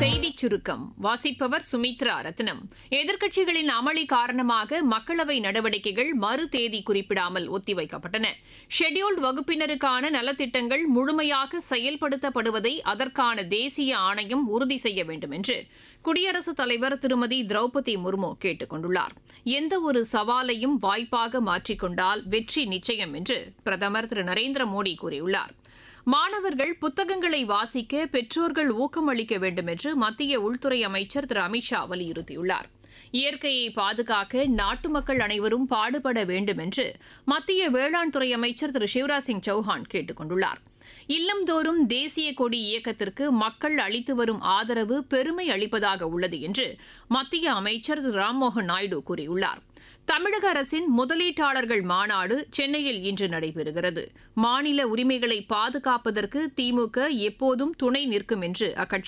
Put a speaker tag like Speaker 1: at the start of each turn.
Speaker 1: செய்திச் சுருக்கம் வாசிப்பவர் சுமித்ரா ரத்னம். எதிர்க்கட்சிகளின் அமளி காரணமாக மக்களவை நடவடிக்கைகள் மறு தேதி குறிப்பிடாமல் ஒத்திவைக்கப்பட்டன. ஷெட்யூல்டு வகுப்பினருக்கான நலத்திட்டங்கள் முழுமையாக செயல்படுத்தப்படுவதை அதற்கான தேசிய ஆணையம் உறுதி செய்ய வேண்டும் என்று குடியரசுத் தலைவர் திருமதி திரௌபதி முர்மு கேட்டுக் கொண்டுள்ளார். எந்தவொரு சவாலையும் வாய்ப்பாக மாற்றிக்கொண்டால் வெற்றி நிச்சயம் என்று பிரதமர் திரு நரேந்திர மோடி கூறியுள்ளார். மாணவர்கள் புத்தகங்களை வாசிக்க பெற்றோர்கள் ஊக்கமளிக்க வேண்டும் என்று மத்திய உள்துறை அமைச்சர் திரு அமித்ஷா வலியுறுத்தியுள்ளார். இயற்கையை பாதுகாக்க நாட்டு மக்கள் அனைவரும் பாடுபட வேண்டும் என்று மத்திய வேளாண் துறை அமைச்சர் திரு சிவராஜ் சிங் சௌஹான் கேட்டுக் கொண்டுள்ளார். இல்லம்தோறும் தேசிய கொடி இயக்கத்திற்கு மக்கள் அளித்து வரும் ஆதரவு பெருமை அளிப்பதாக உள்ளது என்று மத்திய அமைச்சர் திரு ராம்மோகன் நாயுடு கூறியுள்ளார். தமிழக அரசின் முதலீட்டாளர்கள் மாநாடு சென்னையில் இன்று நடைபெறுகிறது. மாநில உரிமைகளை பாதுகாப்பதற்கு திமுக எப்போதும் துணை நிற்கும் என்று அக்கட்சி